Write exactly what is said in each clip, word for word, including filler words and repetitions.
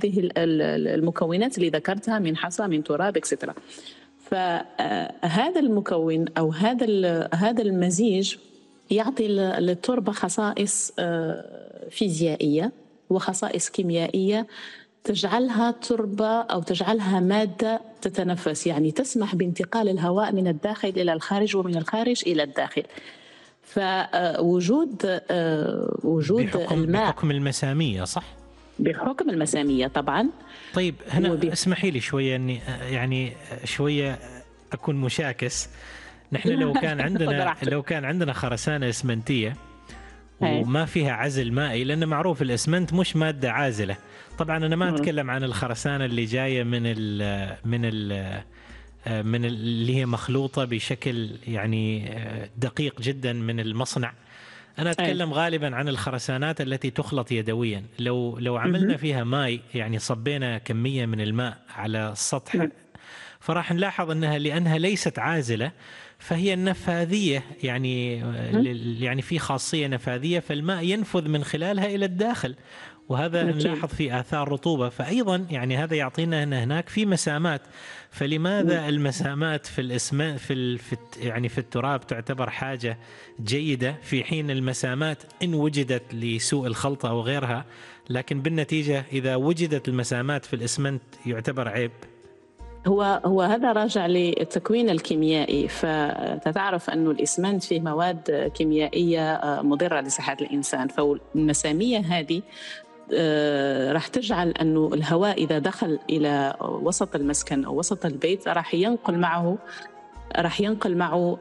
هذه المكونات اللي ذكرتها من حصى من تراب إكسترا. فهذا المكون أو هذا هذا المزيج يعطي للتربة خصائص فيزيائية وخصائص كيميائية تجعلها تربة أو تجعلها مادة تتنفس، يعني تسمح بانتقال الهواء من الداخل إلى الخارج ومن الخارج إلى الداخل. فوجود وجود بحكم الماء بحكم المسامية، صح؟ بحكم المسامية طبعا. طيب هنا وب... اسمحي لي شوية أني يعني شوية أكون مشاكس. نحن لو كان عندنا لو كان عندنا خرسانة إسمنتية وما فيها عزل مائي، لأن معروف الإسمنت مش مادة عازلة. طبعا أنا ما أتكلم عن الخرسانة اللي جاية من ال من ال من اللي هي مخلوطة بشكل يعني دقيق جدا من المصنع. أنا أتكلم غالبا عن الخرسانات التي تخلط يدويا. لو لو عملنا فيها ماء، يعني صبينا كمية من الماء على السطح، فراح نلاحظ أنها لأنها ليست عازلة فهي النفاذية، يعني يعني في خاصية نفاذية، فالماء ينفذ من خلالها إلى الداخل، وهذا نلاحظ في آثار رطوبة. فأيضا يعني هذا يعطينا أن هناك في مسامات. فلماذا المسامات في الإسمنت في, في يعني في التراب تعتبر حاجة جيدة، في حين المسامات إن وجدت لسوء الخلطة أو غيرها، لكن بالنتيجة إذا وجدت المسامات في الإسمنت يعتبر عيب؟ هو هو هذا راجع للتكوين الكيميائي. فتعرف أنه الإسمنت فيه مواد كيميائية مضرة لصحة الإنسان، فالمسامية هذه راح تجعل أنه الهواء إذا دخل إلى وسط المسكن أو وسط البيت راح ينقل معه راح ينقل معه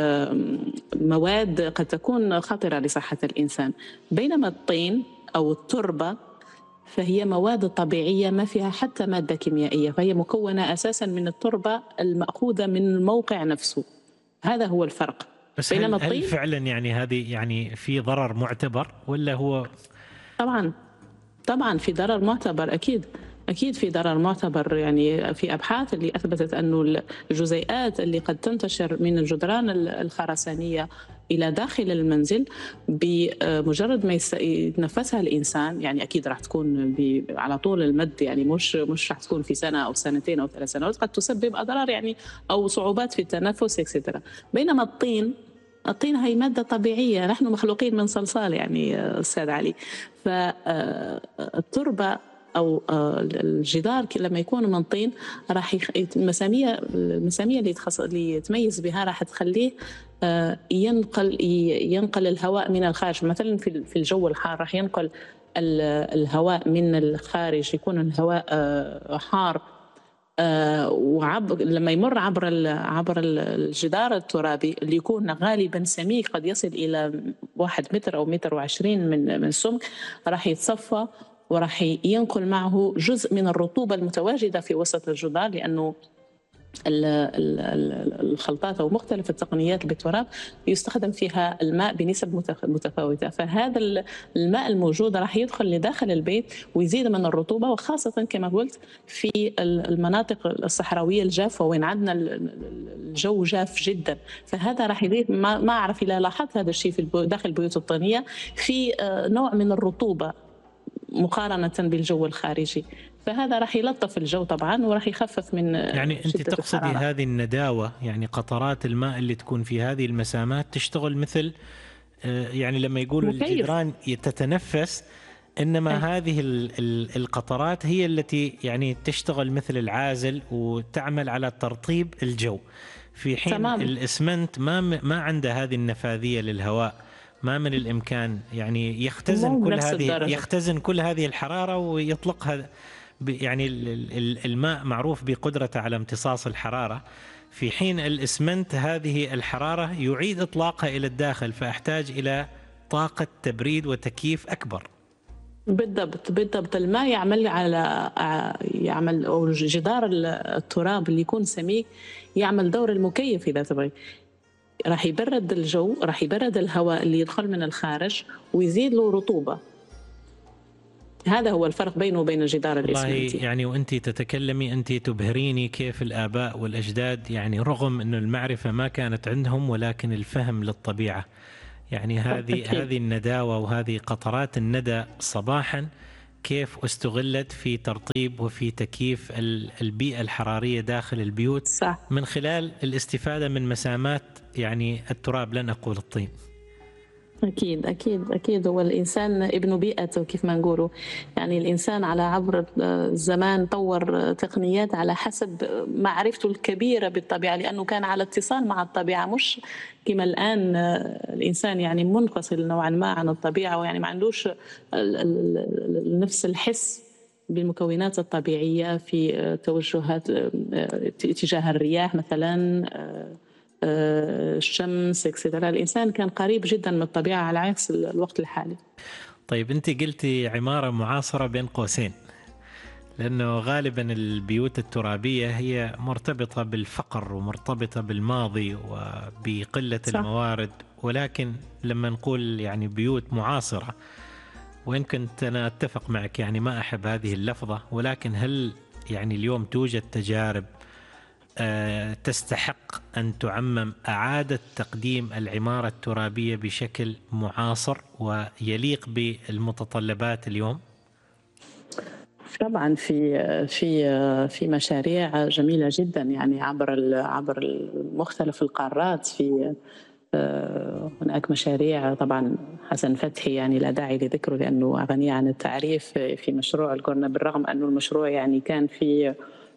مواد قد تكون خطرة لصحة الإنسان. بينما الطين أو التربة فهي مواد طبيعية ما فيها حتى مادة كيميائية، فهي مكونة أساساً من التربة المأخوذة من الموقع نفسه. هذا هو الفرق. بس هل, هل فعلا يعني هذه يعني في ضرر معتبر ولا هو؟ طبعاً طبعاً في ضرر معتبر، أكيد أكيد في ضرر معتبر. يعني في أبحاث اللي أثبتت أنه الجزيئات اللي قد تنتشر من الجدران الخرسانية إلى داخل المنزل بمجرد ما يتنفسها الإنسان، يعني أكيد راح تكون على طول المد، يعني مش مش راح تكون في سنة أو سنتين أو ثلاث سنوات، قد تسبب أضرار يعني أو صعوبات في التنفس إكسترا. بينما الطين الطين هي مادة طبيعية، نحن مخلوقين من صلصال يعني أستاذ علي. فالتربة أو الجدار لما يكون من طين راح المسامية المسامية اللي تخص اللي يتميز بها راح تخليه ينقل ينقل الهواء من الخارج. مثلا في في الجو الحار راح ينقل الهواء من الخارج، يكون الهواء حار، وعب لما يمر عبر عبر الجدار الترابي اللي يكون غالبا سميك قد يصل إلى واحد متر أو متر وعشرين من من السمك، راح يتصفى وراح ينقل معه جزء من الرطوبة المتواجدة في وسط الجدار، لأنه الخلطات أو مختلف التقنيات بالتراب يستخدم فيها الماء بنسب متفاوتة. فهذا الماء الموجود راح يدخل لداخل البيت ويزيد من الرطوبة، وخاصة كما قلت في المناطق الصحراوية الجافة وين عندنا الجو جاف جدا. فهذا راح يزيد، ما أعرف إذا لاحظت هذا الشيء في داخل البيوت الطينية، في نوع من الرطوبة مقارنة بالجو الخارجي. فهذا راح يلطف الجو طبعا وراح يخفف من يعني أنت تقصدي الحرارة. هذه النداوة، يعني قطرات الماء اللي تكون في هذه المسامات تشتغل مثل يعني لما يقولوا الجدران تتنفس، إنما أي. هذه القطرات هي التي يعني تشتغل مثل العازل وتعمل على ترطيب الجو، في حين تمام. الإسمنت ما ما عنده هذه النفاذية للهواء، ما من الإمكان يعني يختزن كل هذه الدرجة. يختزن كل هذه الحرارة ويطلقها. يعني الماء معروف بقدرته على امتصاص الحرارة، في حين الإسمنت هذه الحرارة يعيد إطلاقها إلى الداخل، فأحتاج إلى طاقة تبريد وتكييف أكبر. بالضبط بالضبط. الماء يعمل على يعمل أو جدار التراب اللي يكون سميك يعمل دور المكيف إذا تبغي، راح يبرد الجو، راح يبرد الهواء اللي يدخل من الخارج ويزيد له رطوبة. هذا هو الفرق بينه وبين الجدار الإسمنتي. يعني وأنت تتكلمي أنت تبهريني كيف الآباء والأجداد يعني رغم أن المعرفة ما كانت عندهم ولكن الفهم للطبيعة، يعني هذه هذه النداوة وهذه قطرات الندى صباحا كيف استغلت في ترطيب وفي تكييف البيئة الحرارية داخل البيوت صح. من خلال الاستفادة من مسامات يعني التراب، لن أقول الطين. أكيد أكيد أكيد هو الإنسان ابن بيئته كيف ما نقوله. يعني الإنسان على عبر الزمان طور تقنيات على حسب معرفته الكبيرة بالطبيعة، لأنه كان على اتصال مع الطبيعة، مش كما الآن الإنسان يعني منفصل نوعا ما عن الطبيعة، ويعني ما عندوش نفس الحس بالمكونات الطبيعية في توجهات اتجاه الرياح مثلا، الشمس اكسترا. الإنسان كان قريب جدا من الطبيعة على عكس الوقت الحالي. طيب أنت قلتي عمارة معاصرة بين قوسين، لأنه غالبا البيوت الترابية هي مرتبطة بالفقر ومرتبطة بالماضي وبقلة صح. الموارد، ولكن لما نقول يعني بيوت معاصرة، وإن كنت أنا أتفق معك يعني ما أحب هذه اللفظة، ولكن هل يعني اليوم توجد تجارب تستحق أن تعمم إعادة تقديم العمارة الترابية بشكل معاصر ويليق بالمتطلبات اليوم؟ طبعا في في في مشاريع جميلة جدا يعني عبر عبر مختلف القارات. في هناك مشاريع طبعا حسن فتحي يعني لا داعي لذكره لأنه غني عن التعريف في مشروع القرنة، بالرغم أنه المشروع يعني كان في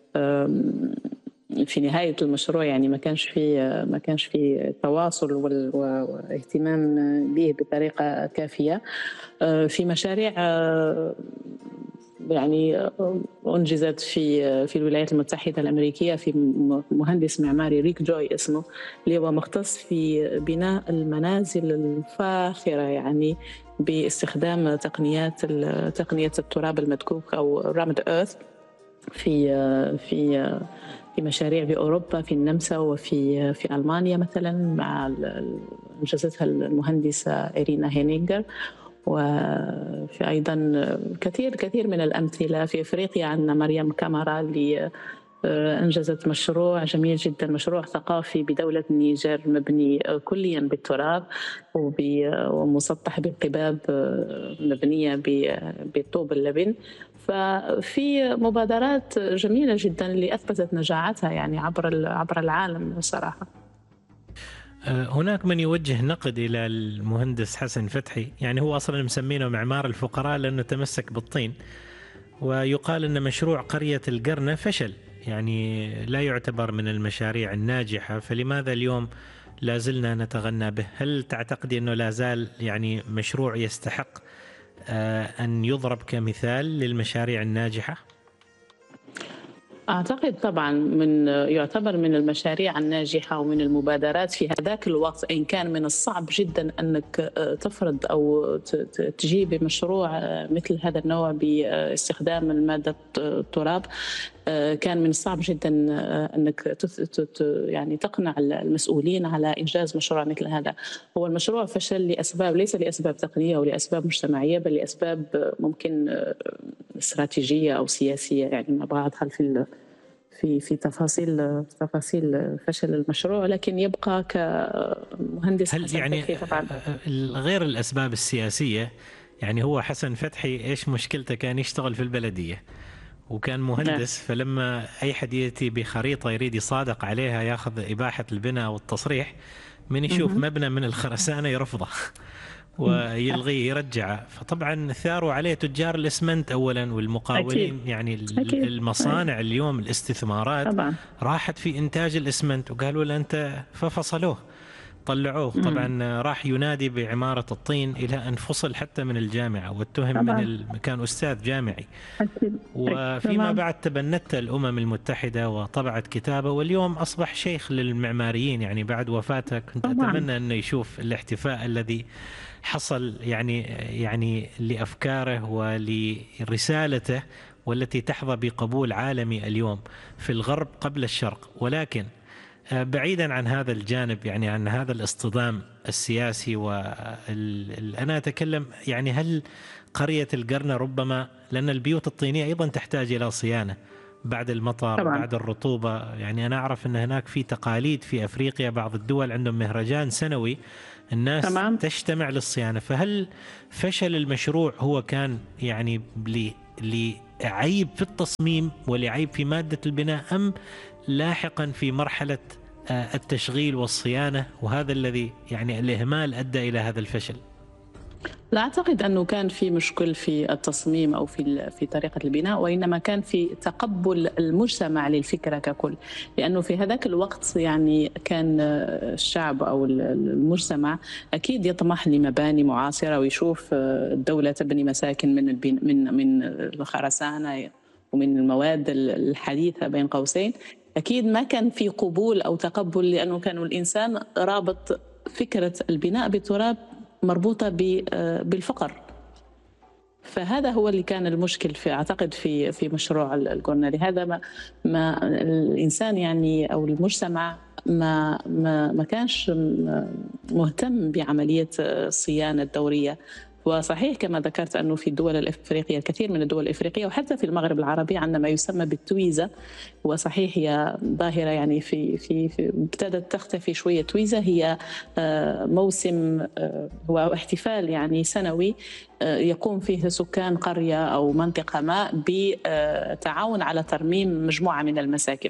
في نهاية المشروع يعني ما كانش في ما كانش في تواصل واهتمام به بطريقة كافية. في مشاريع يعني أنجزت في في الولايات المتحدة الأمريكية في مهندس معماري ريك جوي اسمه، اللي هو مختص في بناء المنازل الفاخرة يعني باستخدام تقنيات تقنية التراب المدكوك أو رامد إيرث في في في مشاريع بأوروبا، في النمسا وفي في ألمانيا مثلا، مع أنجزتها المهندسة إيرينا هينينجر. وفي أيضا كثير كثير من الأمثلة. في أفريقيا عندنا مريم كامارا اللي أنجزت مشروع جميل جدا، مشروع ثقافي بدولة النيجر مبني كليا بالتراب ومسطح بالقباب مبنية بطوب اللبن. ففي مبادرات جميلة جدا اللي أثبتت نجاعتها يعني عبر عبر العالم صراحة. هناك من يوجه نقد إلى المهندس حسن فتحي، يعني هو أصلا مسمينه معمار الفقراء لأنه تمسك بالطين، ويقال أن مشروع قرية القرنة فشل، يعني لا يعتبر من المشاريع الناجحة، فلماذا اليوم لا زلنا نتغنى به؟ هل تعتقدي أنه لا زال يعني مشروع يستحق أن يضرب كمثال للمشاريع الناجحة؟ أعتقد طبعا من يعتبر من المشاريع الناجحة ومن المبادرات في هذاك الوقت. إن كان من الصعب جدا أنك تفرض أو تجيب مشروع مثل هذا النوع باستخدام المادة التراب، كان من الصعب جدا أنك يعني تقنع المسؤولين على إنجاز مشروع مثل هذا. هو المشروع فشل لأسباب، ليس لأسباب تقنية أو لأسباب مجتمعية، بل لأسباب ممكن استراتيجية أو سياسية. يعني ما أبغى أدخل في في في تفاصيل تفاصيل فشل المشروع، لكن يبقى كمهندس هل حسن يعني فتحي طبعا غير الأسباب السياسية، يعني هو حسن فتحي إيش مشكلته؟ كان يشتغل في البلدية وكان مهندس، فلما أي حد يأتي بخريطة يريد يصادق عليها ياخذ إباحة البناء والتصريح، من يشوف مبنى من الخرسانة يرفضه ويلغيه يرجعه. فطبعا ثاروا عليه تجار الإسمنت أولا والمقاولين. أكيد. يعني أكيد. المصانع اليوم الاستثمارات طبعا راحت في إنتاج الإسمنت وقالوا له أنت، ففصلوه طلعوه. طبعا راح ينادي بعمارة الطين إلى أن فصل حتى من الجامعة واتهم من ال... كان أستاذ جامعي. أكيد. وفيما بعد تبنت الأمم المتحدة وطبعت كتابه، واليوم أصبح شيخ للمعماريين. يعني بعد وفاته كنت طبعاً أتمنى أنه يشوف الاحتفاء الذي حصل يعني يعني لأفكاره ولرسالته، والتي تحظى بقبول عالمي اليوم في الغرب قبل الشرق. ولكن بعيدا عن هذا الجانب، يعني عن هذا الاصطدام السياسي، وأنا أتكلم يعني هل قرية القرنة ربما، لأن البيوت الطينية أيضا تحتاج إلى صيانة بعد المطر طبعا. بعد الرطوبة. يعني أنا أعرف أن هناك في تقاليد في أفريقيا، بعض الدول عندهم مهرجان سنوي الناس تمام. تجتمع للصيانة. فهل فشل المشروع هو كان يعني لعيب في التصميم ولعيب في مادة البناء، أم لاحقا في مرحلة التشغيل والصيانة، وهذا الذي يعني الإهمال أدى إلى هذا الفشل؟ لا أعتقد أنه كان في مشكل في التصميم أو في في طريقة البناء، وإنما كان في تقبل المجتمع للفكرة ككل، لأنه في هذاك الوقت يعني كان الشعب أو المجتمع أكيد يطمح لمباني معاصرة، ويشوف الدولة تبني مساكن من البن من من الخرسانة ومن المواد الحديثة بين قوسين. أكيد ما كان في قبول أو تقبل، لأنه كان الإنسان رابط فكرة البناء بالتراب مربوطة بالفقر. فهذا هو اللي كان المشكل في أعتقد في في مشروع الجورنال. لهذا ما, ما الإنسان يعني أو المجتمع ما ما ما كانش مهتم بعملية الصيانة الدورية. وصحيح كما ذكرت أنه في الدول الإفريقية، الكثير من الدول الإفريقية وحتى في المغرب العربي، عندما ما يسمى بالتويزة، وصحيح هي ظاهرة يعني في في, في ابتدت تختفي شوية. تويزة هي موسم هو احتفال يعني سنوي يقوم فيه سكان قرية أو منطقة ما بتعاون على ترميم مجموعة من المساكن.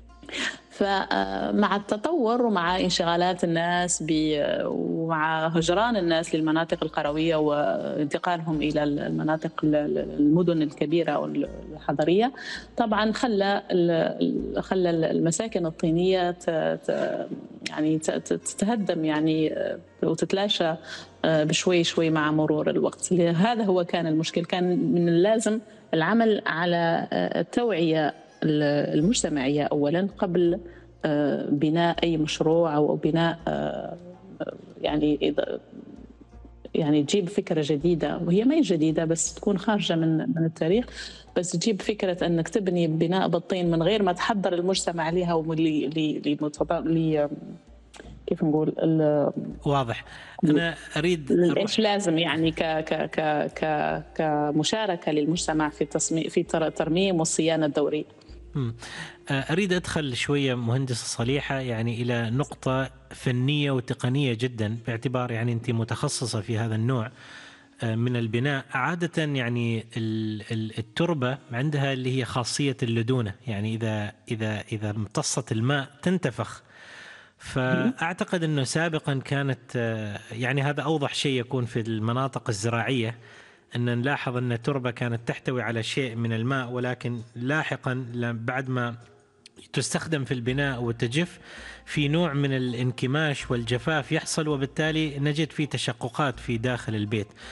فمع التطور ومع انشغالات الناس ومع هجران الناس للمناطق القروية وانتقالهم إلى المناطق المدن الكبيرة أو الحضرية، طبعا خلى خلى المساكن الطينية يعني تتهدم يعني وتتلاشى بشوي شوي مع مرور الوقت. هذا هو كان المشكل. كان من اللازم العمل على التوعية المجتمعية أولا قبل بناء أي مشروع أو بناء يعني يعني تجيب فكرة جديدة، وهي ما هي جديدة بس تكون خارجة من من التاريخ، بس تجيب فكرة أنك تبني بناء بالطين من غير ما تحضر المجتمع لها ولي لي كيف نقول واضح. أنا أريد إيش لازم يعني ك ك ك ك كمشاركة للمجتمع في التصميم في الترميم والصيانة الدورية. أريد أدخل شوية مهندسة صليحة يعني إلى نقطة فنية وتقنية جدا، باعتبار يعني أنت متخصصة في هذا النوع من البناء. عادة يعني التربة عندها اللي هي خاصية اللدونة، يعني إذا إذا إذا امتصت الماء تنتفخ. فأعتقد أنه سابقا كانت يعني هذا أوضح شيء يكون في المناطق الزراعية، أن نلاحظ أن التربة كانت تحتوي على شيء من الماء، ولكن لاحقا بعد ما تستخدم في البناء وتجف في نوع من الانكماش والجفاف يحصل، وبالتالي نجد في تشققات في داخل البيت.